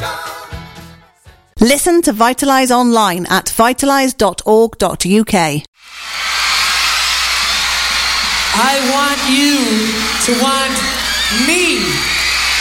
Listen to Vitalise online at vitalise.org.uk. I want you to want me.